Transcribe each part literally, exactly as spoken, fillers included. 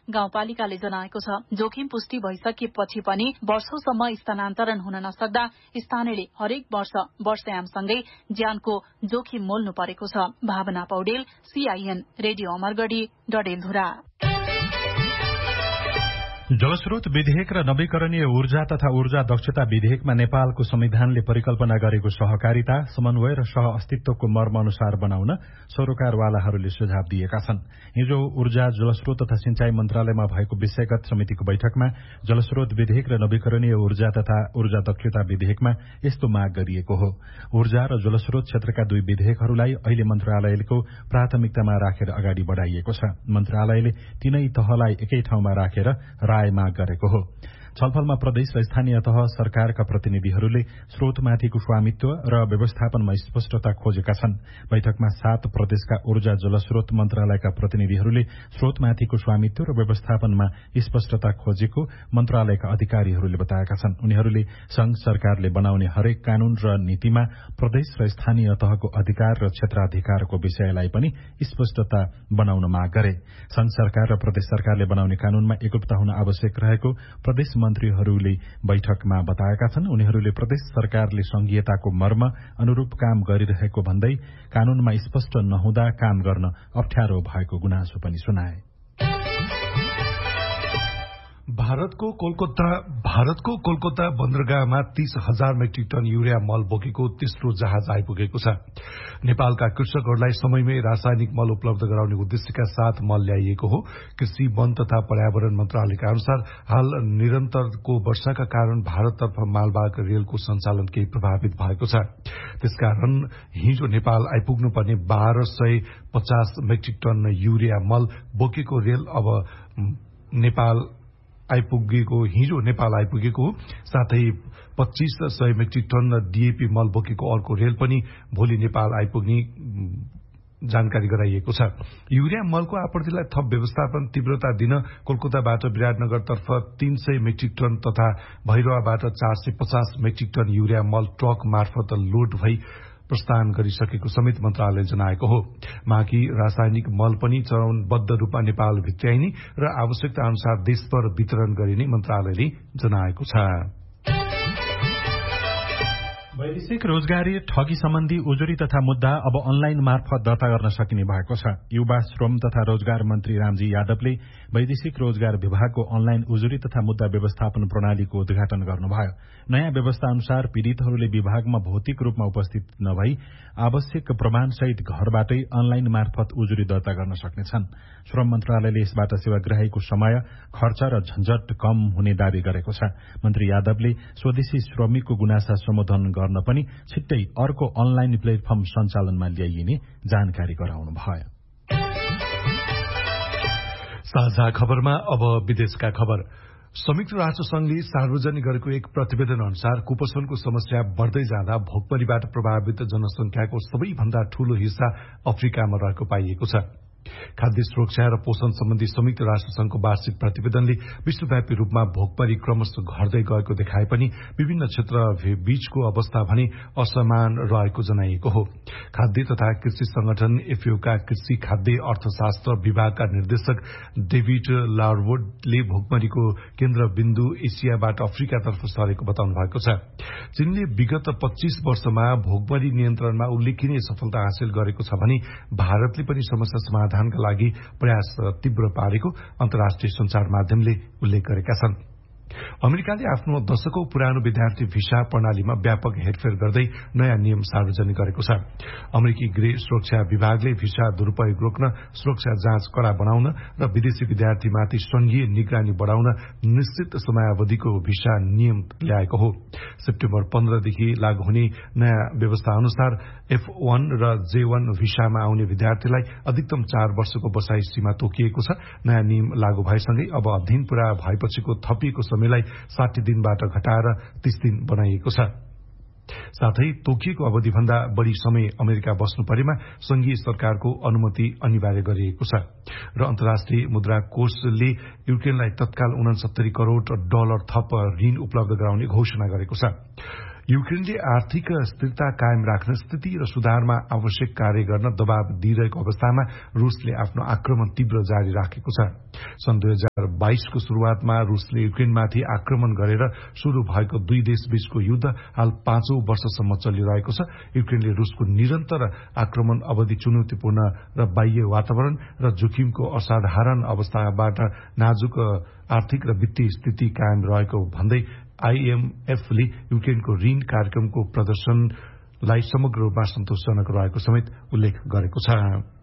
गाउँपालिकाले जनाएको छ। जोखिम पुष्टि भइसकेपछि पनि वर्षौंसम्म स्थानान्तरण हुन नसक्दा स्थानीयले हरेक वर्ष वर्षायामसँगै ज्यानको जोखिम मोल्नु परेको छ। भावना पौडेल, सीआईएन रेडियो अमरगढी, डडेलधुरा। जलस्रोत विधेयक र नवीकरणीय ऊर्जा तथा ऊर्जा दक्षता विधेयकमा नेपालको संविधानले परिकल्पना गरेको सहकारिता, समन्वय र सह अस्तित्वको मर्म अनुसार बनाउन सरोकारवालाहरूले सुझाव दिएका छन्। हिजो ऊर्जा, जलस्रोत तथा सिंचाई मन्त्रालयमा भएको विषयगत समितिको बैठकमा जलस्रोत विधेयक र नवीकरणीय ऊर्जा तथा ऊर्जा दक्षता विधेयकमा यस्तो माग गरिएको हो। ऊर्जा र जलस्रोत क्षेत्रका दुई विधेयकहरूलाई अहिले मन्त्रालयको प्राथमिकतामा राखेर अगाडि बढ़ाइएको छ। मन्त्रालयले तीनै तहलाई एकै ठाउँमा राखेर राय माग गरेको हो। छलफलमा प्रदेश र स्थानीय तह सरकारका प्रतिनिधिहरूले स्रोतमाथिको स्वामित्व र व्यवस्थापनमा स्पष्टता खोजेका छन्। बैठकमा सात प्रदेशका ऊर्जा जलस्रोत मन्त्रालयका प्रतिनिधिहरूले स्रोतमाथिको स्वामित्व र व्यवस्थापनमा स्पष्टता खोजेको मन्त्रालयका अधिकारीहरूले बताएका छन्। उनीहरूले संघ सरकारले बनाउने हरेक कानून र नीतिमा प्रदेश र स्थानीय तहको अधिकार र क्षेत्राधिकारको विषयलाई पनि स्पष्टता बनाउन माग गरे। संघ सरकार र प्रदेश सरकारले बनाउने कानूनमा एकरूपता हुन आवश्यक रहेको प्रदेश मन्त्रीहरूले बैठकमा बताएका छन्। उनीहरूले प्रदेश सरकारले संघीयताको मर्म अनुरूप काम गरिरहेको भन्दै कानूनमा स्पष्ट नहुँदा काम गर्न अप्ठ्यारो भएको गुनासो पनि सुनाए। भारतको कोलकाता भारतको कोलकाता बन्दरगाहमा तीस हजार मेट्रिक टन यूरिया मल बोकेको तेस्रो जहाज आइपुगेको छ। नेपालका कृषकहरूलाई समयमै रासायनिक मल उपलब्ध गराउने उद्देश्यका साथ मल ल्याइएको हो। कृषि, वन तथा पर्यावरण मन्त्रालयका अनुसार हाल निरन्तरको वर्षाका कारण भारततर्फ मालवाहक रेलको सञ्चालन केही प्रभावित भएको छ। त्यसकारण हिजो नेपाल आइपुग्नुपर्ने बाह्र सय पचास मेट्रिक टन यूरिया मल बोकेको रेल अब नेपाल आइपुगेको हिजो नेपाल आइपुगेको साथै पच्चीस सय मेट्रिक टन डीएपी मल बोकेको अर्को रेल पनि भोलि नेपाल आइपुग्ने जानकारी गराइएको छ। यूरिया मलको आपूर्तिलाई थप व्यवस्थापन तीव्रता दिन कोलकाताबाट विराटनगरतर्फ तीन सय मेट्रिक टन तथा भैरवाबाट चार सय पचास मेट्रिक टन यूरिया मल ट्रक मार्फत लोड भई प्रस्थान गरिसकेको समेत मन्त्रालयले जनाएको हो। बाँकी रासायनिक मल पनि चरणबद्ध रूपमा नेपाल भित्र्याइने र आवश्यकता अनुसार देशभर वितरण गरिने मन्त्रालयले जनाएको छ। वैदेशिक रोजगारी ठगी सम्बन्धी उजुरी तथा मुद्दा अब अनलाइन मार्फत दर्ता गर्न सकिने भएको छ। युवा, श्रम तथा रोजगार मन्त्री रामजी यादवले वैदेशिक रोजगार विभागको अनलाइन उजुरी तथा मुद्दा व्यवस्थापन प्रणालीको उद्घाटन गर्नुभयो। नयाँ व्यवस्था अनुसार पीड़ितहरूले विभागमा भौतिक रूपमा उपस्थित नभई आवश्यक प्रमाणसहित घरबाटै अनलाइन मार्फत उजुरी दर्ता गर्न सक्नेछन्। श्रम मन्त्रालयले यसबाट सेवाग्राहीको समय, खर्च र झन्झट कम हुने दावी गरेको छ। मन्त्री यादवले स्वदेशी श्रमिकको गुनासा सम्बोधन गर्न पनि छिट्टै अर्को अनलाइन प्लेटफर्म सञ्चालनमा ल्याइने जानकारी गराउनुभयो। साझा खबरमा अब विदेशका खबर। संयुक्त राष्ट्र संघले सार्वजनिक गरेको एक प्रतिवेदन अनुसार कुपोषणको समस्या बढ्दै जाँदा भोकमरीबाट प्रभावित जनसंख्याको सबैभन्दा ठूलो हिस्सा अफ्रिकामा रहेको पाइएको छ। खाद्य सुरक्षा र पोषण सम्बन्धी संयुक्त राष्ट्र संघको वार्षिक प्रतिवेदनले विश्वव्यापी रूपमा भोकमरी क्रमशः घट्दै गएको देखाए पनि विभिन्न क्षेत्र बीचको अवस्था भने असमान रहेको जनाइएको हो। खाद्य तथा कृषि संगठन एफएओका कृषि खाद्य अर्थशास्त्र विभागका निर्देशक डेभिड लारवुडले भोकमरीको केन्द्रबिन्दु एसियाबाट अफ्रिकातर्फ सरेको बताउनु भएको छ। चीनले विगत पच्चीस वर्षमा भोकमरी नियन्त्रणमा उल्लेखनीय सफलता हासिल गरेको छ भने भारतले पनि समस्या समाधानका लागि प्रयास तीव्र पारेको अन्तर्राष्ट्रिय सञ्चार माध्यमले उल्लेख गरेका छन्। अमेरिकाले आफ्नो दशकौं पुरानो विद्यार्थी भिसा प्रणालीमा व्यापक हेरफेर गर्दै नयाँ नियम सार्वजनिक गरेको छ। अमेरिकी गृह सुरक्षा विभागले भिसा दुरूपयोग रोक्न, सुरक्षा जाँच कड़ा बनाउन र विदेशी विद्यार्थीमाथि संघीय निगरानी बढ़ाउन निश्चित समयावधिको भिसा नियम ल्याएको हो। सेप्टेम्बर पन्ध्रदेखि लागू हुने नयाँ व्यवस्था अनुसार एफ वन र जे वन भिसामा आउने विद्यार्थीलाई अधिकतम चार वर्षको बसाई सीमा तोकिएको छ। नयाँ नियम लागू भएसँगै अब अध्ययन पूरा भएपछिको थपिएको समयलाई साठी दिनबाट घटाएर तीस दिन बनाइएको छ। साथै तोकिएको अवधिभन्दा बढ़ी समय अमेरिका बस्नु परेमा संघीय सरकारको अनुमति अनिवार्य गरिएको छ र अन्तर्राष्ट्रिय मुद्रा कोषले युक्रेनलाई तत्काल उनसत्तरी करोड़ डलर थप ऋण उपलब्ध गराउने घोषणा गरेको छ। युक्रेनले आर्थिक स्थिरता कायम राख्न स्थिति र सुधारमा आवश्यक कार्य गर्न दबाव दिइरहेको अवस्थामा रूसले आफ्नो आक्रमण तीव्र जारी राखेको छ। सन् दुई हजार बाइसको शुरूआतमा रूसले युक्रेनमाथि आक्रमण गरेर शुरू भएको दुई देशबीचको युद्ध हाल पाँचौं वर्षसम्म चलिरहेको छ। युक्रेनले रूसको निरन्तर आक्रमण अवधि चुनौतीपूर्ण र बाह्य वातावरण र जोखिमको असाधारण अवस्थाबाट नाजुक आर्थिक र वित्तीय स्थिति कायम रहेको भन्दै आईएमएफले युक्रेनको ऋण कार्यक्रमको प्रदर्शनलाई समग्र रूपमा सन्तोषजनक रहेको समेत उल्लेख गरेको छ।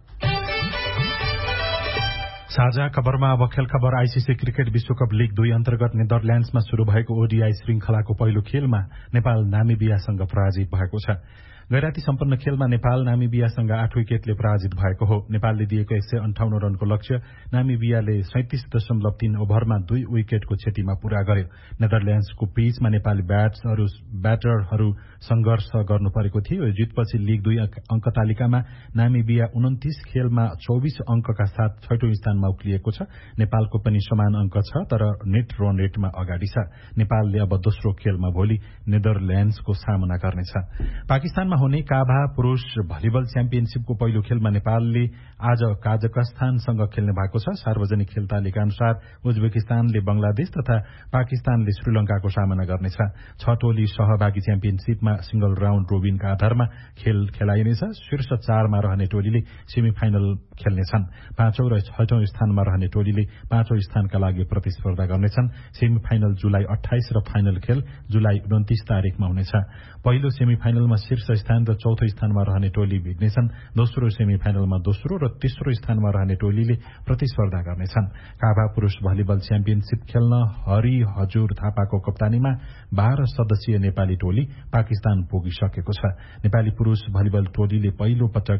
साझा खबरमा अब खेल खबर। आईसीसी क्रिकेट विश्वकप लीग दुई अन्तर्गत नेदरल्याण्ड्समा शुरू भएको ओडीआई श्रृंखलाको पहिलो खेलमा नेपाल नामिबियासँग पराजित भएको छ। गैराती सम्पन्न खेलमा नेपाल नामिबियासँग आठ विकेटले पराजित भएको हो। नेपालले दिएको एक सय अन्ठाउन्न रनको लक्ष्य नामिबियाले सैंतिस दशमलव तीन ओभरमा दुई विकेटको क्षतिमा पूरा गर्यो। नेदरल्याण्ड्सको पिचमा नेपाली ब्याट्सहरू ब्याटरहरू संघर्ष गर्नु परेको थियो। जितपछि लीग दुई अंक तालिकामा नामिबिया उन्तिस खेलमा चौबीस अंकका साथ छैटौं स्थानमा उक्लिएको छ। नेपालको पनि समान अंक छ, तर नेट रन रेटमा अगाडि छ। नेपालले अब दोस्रो खेलमा भोलि नेदरल्याण्ड्सको सामना गर्नेछ। पाकिस्तानमा हुने काभा पुरूष भलिबल च्याम्पियनशीपको पहिलो खेलमा नेपालले आज काजाकस्तानसँग खेल्ने भएको छ। सार्वजनिक खेल तालिका अनुसार उज्बेकिस्तानले बंगलादेश तथा पाकिस्तानले श्रीलंकाको सामना गर्नेछ। छ टोली सहभागी च्याम्पियनशीपमा सिंगल राउण्ड रोबिनका आधारमा खेल खेलाइनेछ। शीर्ष चारमा रहने टोलीले सेमी फाइनल खेल्नेछन्। पाँचौं र छैटौं स्थानमा रहने टोलीले पाँचौं स्थानका लागि प्रतिस्पर्धा गर्नेछन्। सेमी फाइनल जुलाई अठाइस र फाइनल खेल जुलाई उन्तिस तारिकमा हुनेछ। पहिलो सेमी फाइनलमा शीर्ष स्थान र चौथो स्थानमा रहने टोली भिड्नेछन्। दोस्रो सेमी फाइनलमा दोस्रो र तेस्रो स्थानमा रहने टोलीले प्रतिस्पर्धा गर्नेछन्। काभा पुरूष भलिबल च्याम्पियनशीप खेल्न हरि हजुर थापाको कप्तानीमा बाह्र सदस्यीय नेपाली टोली पाकिस्तान पुगिसकेको छ। नेपाली पुरूष भलिबल टोलीले पहिलो पटक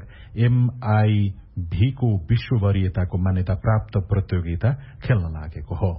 एमआईभीको विश्व वरियताको मान्यता प्राप्त प्रतियोगिता खेल्न लागेको हो।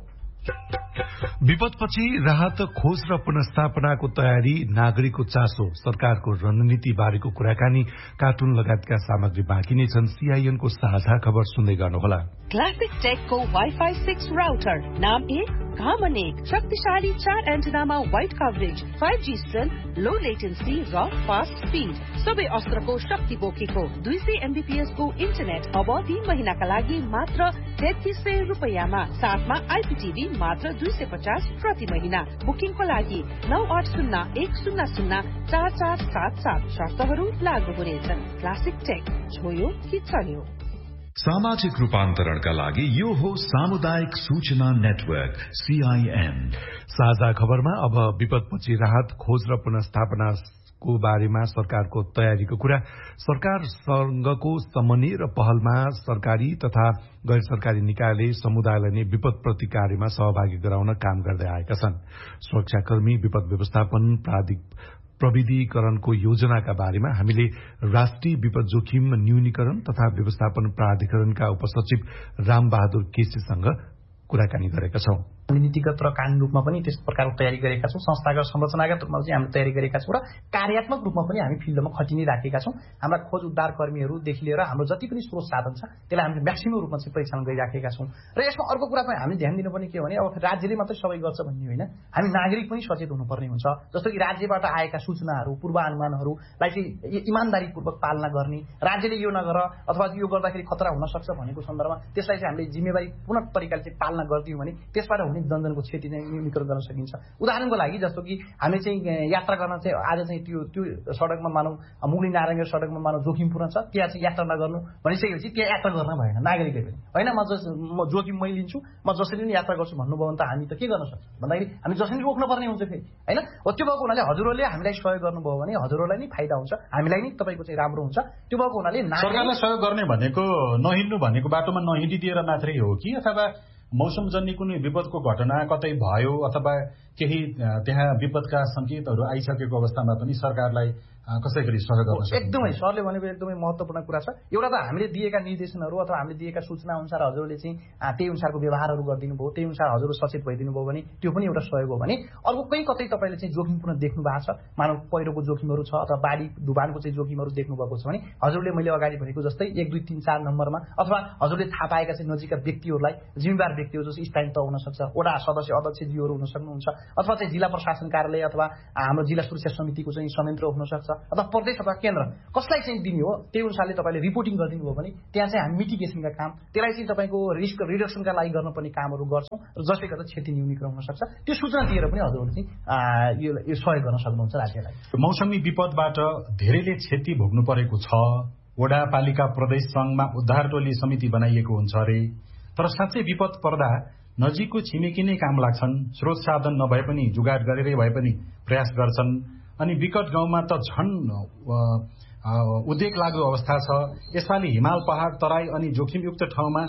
विपदपछि राहत खोज र पुनर्स्थापनाको तयारी, नागरिकको चासो, सरकारको रणनीति बारेको कुराकानी, कार्टुन लगायतका सामग्री बाँकी नै छन्। सीआईएनको साझा खबर सुन्दै गर्नुहोला। क्लासिक टेकको वाइफाई सिक्स राउटर, नाम एक काम अनेक, शक्तिशाली चार एन्टेनामा wide coverage, five G strength, लो लेटेन्सी र फास्ट स्पीड, सबै अस्त्रको शक्ति बोकेको दुई सय एमबीपीएसको इन्टरनेट अब तीन महिनाका लागि मात्र तेत्तीस सय रुपियाँमा, साथमा आइपीटीभी मात्र दुई सय पचास प्रति महिना। बुकिङको लागि नौ आठ शून्य एक शून्य शून्य चार चार सात सात, शर्तहरू लागू हुनेछन्। क्लासिक टेक, छोयो कि चल्यो। सामाजिक रूपान्तरणका लागि यो हो सामुदायिक सूचना नेटवर्क सीआईएन। साझा खबरमा अब विपदपछि राहत खोज र पुनर्स्थापना को बारेमा सरकारको तयारीको कुरा। सरकारसँगको समन्वय र पहलमा सरकारी तथा गैर सरकारी निकायले समुदायलाई नै विपद प्रति कार्यमा सहभागी गराउन काम गर्दै आएका छन्। सुरक्षाकर्मी, विपद व्यवस्थापन प्रविधिकरणको योजनाका बारेमा हामीले राष्ट्रिय विपद जोखिम न्यूनीकरण तथा व्यवस्थापन प्राधिकरणका उपसचिव रामबहादुर केसीसँग कुराकानी गरेका छौं। नीतिगत र कानूनी रूपमा पनि त्यस प्रकारको तयारी गरेका छौं। संस्थागत संरचनागत रूपमा चाहिँ हामीले तयारी गरेका छौं र कार्यात्मक रूपमा पनि हामी फिल्डमा खटि नै राखेका छौं। हाम्रा खोज उद्धार कर्मीहरूदेखि लिएर हाम्रो जति पनि स्रोत साधन छ त्यसलाई हामीले म्याक्सिमम रूपमा चाहिँ परीक्षण गरिराखेका छौं। र यसमा अर्को कुरा पनि हामीले ध्यान दिनुपर्ने के भने अब राज्यले मात्रै सबै गर्छ भन्ने होइन, हामी नागरिक पनि सचेत हुनुपर्ने हुन्छ। जस्तो कि राज्यबाट आएका सूचनाहरू, पूर्वानुमानहरूलाई चाहिँ इमानदारीपूर्वक पालना गर्ने, राज्यले यो नगर अथवा यो गर्दाखेरि खतरा हुन सक्छ भनेको सन्दर्भमा त्यसलाई चाहिँ हामीले जिम्मेवारी पूर्ण तरिकाले चाहिँ पालना गरिदियौँ भने त्यसबाट हुने जनजनको क्षति चाहिँ न्यूनीकरण गर्न सकिन्छ। उदाहरणको लागि जस्तो कि हामी चाहिँ यात्रा गर्न चाहिँ आज चाहिँ त्यो त्यो सडकमा मानौ मुगली नारायण सडकमा मानौ जोखिमपूर्ण छ, त्यहाँ चाहिँ यात्रा नगर्नु भनिसकेपछि त्यहाँ यात्रा गर्न भएन नागरिकले पनि होइन। म जस म जोखिम मै लिन्छु, म जसरी पनि यात्रा गर्छु भन्नुभयो भने त हामी त के गर्न सक्छौँ भन्दाखेरि हामी जसरी रोक्न पर्ने हुन्छ फेरि होइन। हो त्यो भएको हुनाले हजुरहरूले हामीलाई सहयोग गर्नुभयो भने हजुरहरूलाई नै फाइदा हुन्छ, हामीलाई नै तपाईँको चाहिँ राम्रो हुन्छ। त्यो भएको हुनाले सरकारलाई सहयोग गर्ने भनेको नहिँड्नु भनेको बाटोमा नहिँडिदिएर मात्रै हो कि अथवा मौसमजन्य कुनै विपदको घटना कतै भयो अथवा केही त्यहाँ विपदका संकेतहरू आइसकेको अवस्थामा पनि सरकारलाई कसै गरी सहयोग गर्न सक्छ? एकदमै सरले भनेको एकदमै महत्त्वपूर्ण कुरा छ। एउटा त हामीले दिएका निर्देशनहरू अथवा हामीले दिएका सूचना अनुसार हजुरले चाहिँ त्यही अनुसारको व्यवहारहरू गरिदिनु भयो, त्यही अनुसार हजुर सचेत भइदिनु भयो भने त्यो पनि एउटा सहयोग हो भने अर्को कहीँ कतै तपाईँले चाहिँ जोखिमपूर्ण देख्नु भएको छ, मानव पहिरोको जोखिमहरू छ अथवा बाढी डुबानको चाहिँ जोखिमहरू देख्नु भएको छ भने हजुरले मैले अगाडि भनेको जस्तै एक दुई तीन चार नम्बरमा अथवा हजुरले थाहा पाएका चाहिँ नजिकका व्यक्तिहरूलाई जिम्मेवार व्यक्तिहरू जस्तो स्थानीय तह हुन सक्छ, वडा सदस्य अध्यक्षज्यूहरू हुन सक्नुहुन्छ अथवा चाहिँ जिल्ला प्रशासन कार्यालय अथवा हाम्रो जिल्ला सुरक्षा समितिको चाहिँ संयन्त्र हुन सक्छ अथवा प्रदेश अथवा केन्द्र कसलाई चाहिँ दिने हो त्यही अनुसारले तपाईँले रिपोर्टिङ गरिदिनु भयो भने त्यहाँ चाहिँ हामी मिटिगेसनका काम त्यसलाई चाहिँ तपाईँको रिस्क रिडक्सनका लागि गर्नुपर्ने कामहरू गर्छौँ र जसले गर्दा क्षति न्यूनीकरण हुन सक्छ। त्यो सूचना दिएर पनि हजुरहरूले चाहिँ यो यो सहयोग गर्न सक्नुहुन्छ राज्यलाई। मौसमी विपदबाट धेरैले क्षति भोग्नु परेको छ, वडा पालिका प्रदेश संघमा उद्धार टोली समिति बनाइएको हुन्छ अरे, तर साँच्चै विपद पर्दा नजिकको छिमेकी नै काम लाग्छन्, स्रोत साधन नभए पनि जुगाड गरेरै भए पनि प्रयास गर्छन्, अनि विकट गाउँमा त झन् उद्वेग लाग्दो अवस्था छ। यसपालि हिमाल पहाड तराई अनि जोखिमयुक्त ठाउँमा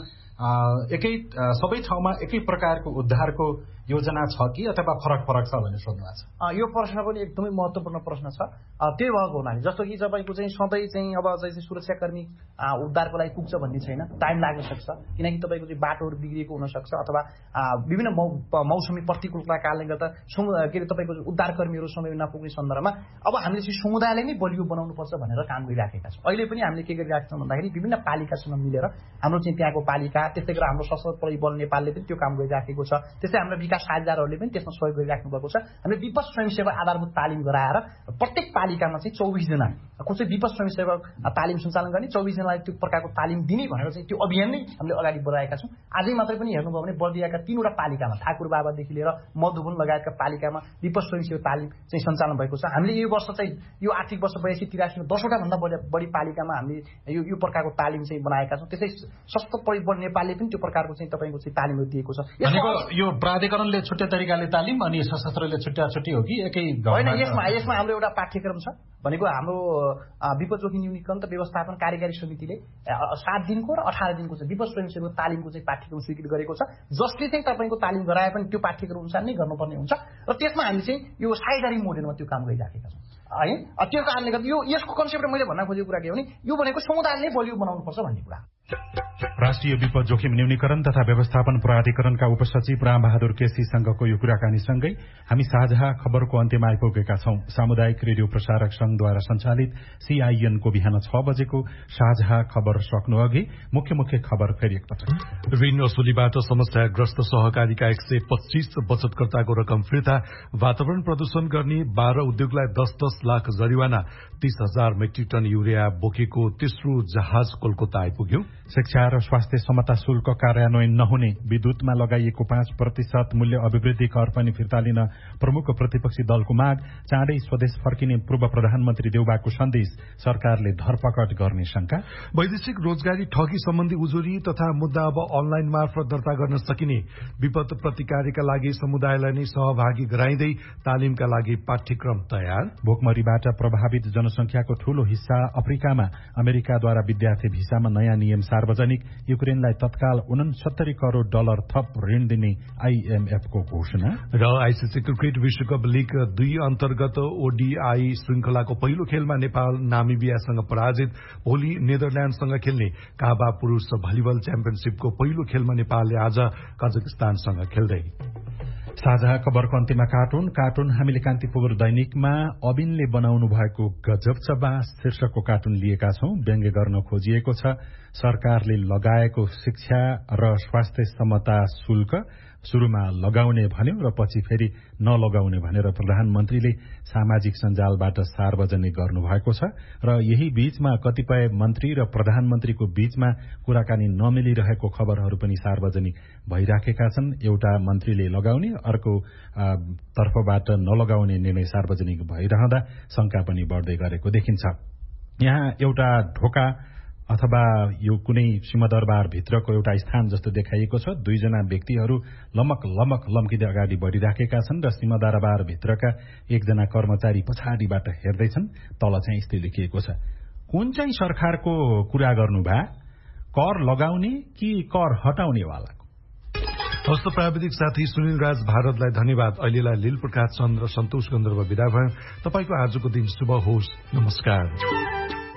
एकै सबै ठाउँमा एकै प्रकारको उद्धारको योजना छ कि अथवा फरक फरक छ भनेर सोध्नु भएको छ। यो प्रश्न पनि एकदमै महत्त्वपूर्ण प्रश्न छ। त्यही भएको हुनाले जस्तो कि तपाईँको चाहिँ सधैँ चाहिँ अब चाहिँ सुरक्षाकर्मी उद्धारको लागि पुग्छ भन्ने छैन, टाइम लाग्न सक्छ किनकि तपाईँको चाहिँ बाटोहरू बिग्रिएको हुनसक्छ अथवा विभिन्न मौसमी प्रतिकूलताका कारणले गर्दा के अरे तपाईँको उद्धारकर्मीहरू समय नपुग्ने सन्दर्भमा अब हामीले चाहिँ समुदायलाई नै बलियो बनाउनुपर्छ भनेर काम गरिराखेका छौँ। अहिले पनि हामीले के गरिरहेका छौँ भन्दाखेरि विभिन्न पालिकासँग मिलेर हाम्रो चाहिँ त्यहाँको पालिका त्यस्तै गरेर हाम्रो सशस्त्र बल नेपालले पनि त्यो काम गरिराखेको छ। त्यस्तै हाम्रो विकास साझेदारहरूले पनि त्यसमा सहयोग गरिराख्नु भएको छ। हामीले विपद स्वयंसेवक आधारभूत तालिम गराएर प्रत्येक पालिकामा चाहिँ चौबिसजना को चाहिँ विपद स्वयंसेवक तालिम सञ्चालन गर्ने, चौबिसजनालाई त्यो प्रकारको तालिम दिने भनेर चाहिँ त्यो अभियान नै हामीले अगाडि बढाएका छौँ। आजै मात्रै पनि हेर्नुभयो भने बर्दियाका तीनवटा पालिकामा ठाकुर बाबादेखि लिएर मधुबन लगायतका पालिकामा विपद स्वयंसेवक तालिम चाहिँ सञ्चालन भएको छ। हामीले यो वर्ष चाहिँ यो आर्थिक वर्ष बयासी तिरासीमा दसवटा भन्दा बढी पालिकामा हामीले यो यो प्रकारको तालिम चाहिँ बनाएका छौँ। त्यसै सशस्त्र परिबल नेपालले पनि त्यो प्रकारको चाहिँ तपाईँको चाहिँ तालिमहरू दिएको छ। यो प्राधिकरणले छुट्टै तरिकाले तालिम अनि सशस्त्रले छुट्टा छुट्टी हो कि एकै? होइन, यसमा यसमा हाम्रो एउटा पाठ्यक्रम छ भनेको हाम्रो विपद जोखिम न्यूनीकरण त व्यवस्थापन कार्यकारी समितिले सात दिनको र अठार दिनको चाहिँ विपद स्वयंसेवक तालिमको चाहिँ पाठ्यक्रम स्वीकृत गरेको छ, जसले चाहिँ तपाईँको तालिम गराए पनि त्यो पाठ्यक्रम अनुसार नै गर्नुपर्ने हुन्छ र त्यसमा हामी चाहिँ यो साझेदारी मोडेलमा त्यो काम गरिराखेका छौँ है। त्यो कारणले गर्दा यो यसको कन्सेप्ट मैले भन्न खोजेको कुरा के हो भने यो भनेको समुदायले नै बलियो बनाउनुपर्छ भन्ने कुरा। राष्ट्रिय विपद जोखिम न्यूनीकरण तथा व्यवस्थापन प्राधिकरणका उपसचिव रामबहादुर केसीसँगको यो कुराकानीसँगै हामी साझा खबरको अन्त्यमा आइपुगेका छौं। सामुदायिक रेडियो प्रसारक संघद्वारा सञ्चालित सीआईएनको बिहान छ बजेको साझा खबर सक्नु अघि मुख्य मुख्य खबर फेरि एकपटक। ऋण असुलीबाट समस्याग्रस्त सहकारीका एक सय पच्चीस बचतकर्ताको रकम फिर्ता, वातावरण प्रदूषण गर्ने बाह्र उद्योगलाई दस दस लाख जरिवाना, तीस हजार मेट्रिक टन युरिया बोकेको तेस्रो जहाज कोलकाता आइपुग्यो। शिक्षा र स्वास्थ्य समता शुल्क कार्यान्वयन नहुने, विद्युतमा लगाइएको पाँच प्रतिशत मूल्य अभिवृद्धि कर पनि फिर्ता लिन प्रमुख प्रतिपक्षी दलको माग, चाँडै स्वदेश फर्किने पूर्व प्रधानमन्त्री देउबाको सन्देश, सरकारले धरपकड गर्ने शंका। वैदेशिक रोजगारी ठगी सम्बन्धी उजुरी तथा मुद्दा अब अनलाइन मार्फत दर्ता गर्न सकिने, विपद प्रतिकारका लागि समुदायलाई नै सहभागी गराइँदै तालिमका लागि पाठ्यक्रम तयार। भोकमरीबाट प्रभावित जनसंख्याको ठूलो हिस्सा अफ्रिकामा, अमेरिकाद्वारा विद्यार्थी भिसामा नयाँ नियम सार्वजनिक, युक्रेनलाई तत्काल उनसत्तरी करोड़ डलर थप ऋण दिने आईएमएफको घोषणा। र आईसीसी क्रिकेट विश्वकप लीग दुई अन्तर्गत ओडीआई श्रृंखलाको पहिलो खेलमा नेपाल नामिबियासँग पराजित। भोलि नेदरल्याण्डसँग खेल्ने काबा पुरूष भलिबल च्याम्पियनशीपको पहिलो खेलमा नेपालले आज कजाकिस्तानसँग खेल्दै। साझा खबरको अन्त्यमा कार्टुन कार्टुन हामीले कान्तिपुर दैनिकमा अबिनले बनाउनु भएको गजब छ बास शीर्षकको कार्टुन लिएका छौं। व्यङ्ग्य गर्न खोजिएको छ सरकारले लगाएको शिक्षा र स्वास्थ्य समता शुल्क, शुरूमा लगाउने भन्यो र पछि फेरि नलगाउने भनेर प्रधानमन्त्रीले सामाजिक सञ्जालबाट सार्वजनिक गर्नुभएको छ। र यही बीचमा कतिपय मन्त्री र प्रधानमन्त्रीको बीचमा कुराकानी नमिलिरहेको खबरहरू पनि सार्वजनिक भइराखेका छन्। एउटा मन्त्रीले लगाउने, अर्को तर्फबाट नलगाउने निर्णय सार्वजनिक भइरहँदा शंका पनि बढ्दै गरेको देखिन्छ। यहाँ एउटा ढोका अथवा यो कुनै सिंहदरबार भित्रको एउटा स्थान जस्तो देखाइएको छ। दुईजना व्यक्तिहरू लमक लमक लम्किँदै अगाडि बढ़िराखेका छन् र सिंहदरबार भित्रका एकजना कर्मचारी पछाडिबाट हेर्दैछन्। तल चाहिँ यस्तै लेखिएको छ, कुन चाहिँ सरकारको कुरा गर्नु भा, कर लगाउने कि कर हटाउने वालाको? हस्त प्राविधिक साथी सुनिल राज भारतलाई धन्यवाद। अहिलेलाई लील प्रकाश चन्द र सन्तोष गन्धर्व विदा भयो। तपाईँको आजको दिन शुभ होस्। नमस्कार।